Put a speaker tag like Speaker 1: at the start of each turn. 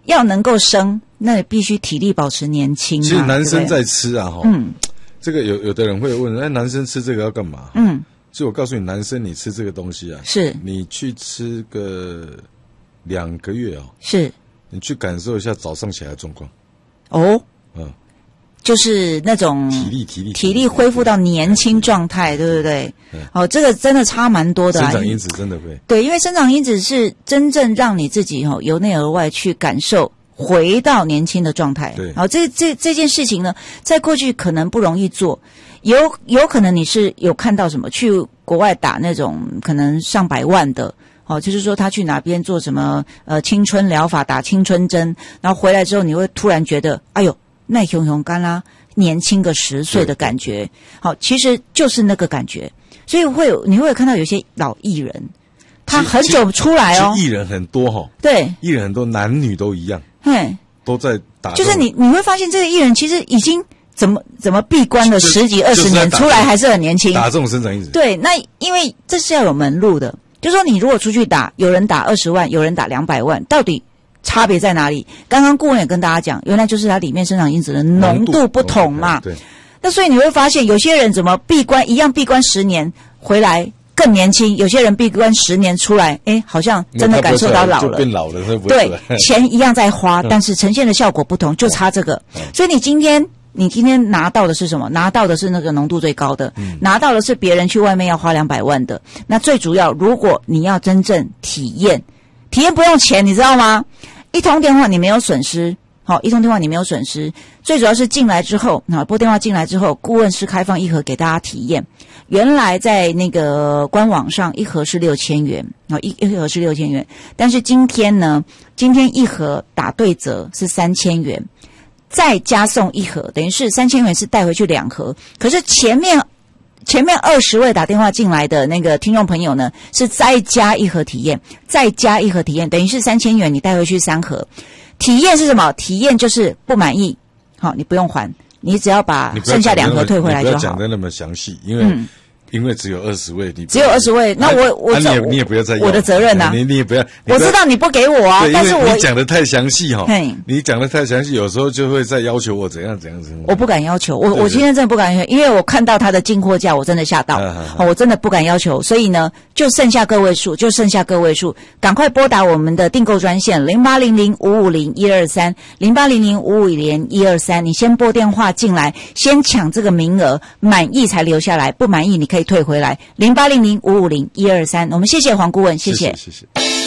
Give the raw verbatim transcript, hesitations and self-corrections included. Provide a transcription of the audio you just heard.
Speaker 1: 要能够生，那必须体力保持年轻嘛。
Speaker 2: 其实男生在吃啊，哈，
Speaker 1: 嗯，
Speaker 2: 这个有有的人会问，哎，男生吃这个要干嘛？
Speaker 1: 嗯，
Speaker 2: 所以我告诉你，男生你吃这个东西啊，
Speaker 1: 是
Speaker 2: 你去吃个两个月哦，
Speaker 1: 是，
Speaker 2: 你去感受一下早上起来的状况。
Speaker 1: 哦，
Speaker 2: 嗯。
Speaker 1: 就是那种
Speaker 2: 体力体力
Speaker 1: 体力恢复到年轻状态，对不对？哦，这个真的差蛮多的、啊。
Speaker 2: 生长因子真的会
Speaker 1: 对，因为生长因子是真正让你自己哈、哦、由内而外去感受回到年轻的状态。
Speaker 2: 对，
Speaker 1: 好，这这这件事情呢，在过去可能不容易做，有有可能你是有看到什么去国外打那种可能上百万的。哦，就是说他去哪边做什么呃青春疗法，打青春针，然后回来之后你会突然觉得，哎呦。耐熊熊干啦，年轻个十岁的感觉，好，其实就是那个感觉，所以会有你会有看到有些老艺人，他很久出来哦，
Speaker 2: 艺人很多哈、哦，
Speaker 1: 对，
Speaker 2: 艺人很多，男女都一样，
Speaker 1: 嘿，
Speaker 2: 都在打，
Speaker 1: 就是你你会发现这个艺人其实已经怎么怎么闭关了十几二十年，出来还是很年轻，
Speaker 2: 打这种生长因子，
Speaker 1: 对，那因为这是要有门路的，就说你如果出去打，有人打二十万，有人打两百万，到底差别在哪里？刚刚顾问也跟大家讲，原来就是它里面生长因子的浓度不同嘛。
Speaker 2: 对。
Speaker 1: 那所以你会发现，有些人怎么闭关一样闭关十年回来更年轻，有些人闭关十年出来，哎，好像真的感受到老了，
Speaker 2: 就变老了，会不会？
Speaker 1: 对，钱一样在花，但是呈现的效果不同，就差这个。所以你今天。你今天拿到的是什么？拿到的是那个浓度最高的，嗯、拿到的是别人去外面要花两百万的。那最主要，如果你要真正体验，体验不用钱，你知道吗？一通电话你没有损失，好，一通电话你没有损失。最主要是进来之后，啊，拨电话进来之后，顾问是开放一盒给大家体验。原来在那个官网上一盒是六千元，啊，一一盒是六千元，但是今天呢，今天一盒打对折是三千元。再加送一盒，等于是三千元是带回去两盒。可是前面前面二十位打电话进来的那个听众朋友呢，是再加一盒体验，再加一盒体验，等于是三千元你带回去三盒。体验是什么？体验就是不满意，好，你不用还，你只要把剩下两盒退回来就好。
Speaker 2: 你不要讲的那么详细，因为、嗯、因为只有二十位，你
Speaker 1: 只有二十位，那我我、
Speaker 2: 啊、你也你也不要再
Speaker 1: 我的责任啊，
Speaker 2: 你你也不要，
Speaker 1: 我知道你不给我啊，但是我
Speaker 2: 你讲的太详细哈，你讲的太详细，有时候就会再要求我怎样怎样怎样。
Speaker 1: 我不敢要求，我我今天真的不敢要求，因为我看到他的进货价，我真的吓到，啊啊、我真的不敢要求，所以呢，就剩下个位数，就剩下个位数，赶快拨打我们的订购专线零八零零五五零一二三零八零零五五零一二三，你先拨电话进来，先抢这个名额，满意才留下来，不满意你可以退回来。零八零零五五零一二三，我们谢谢黄顾问，谢谢，
Speaker 2: 谢谢。谢谢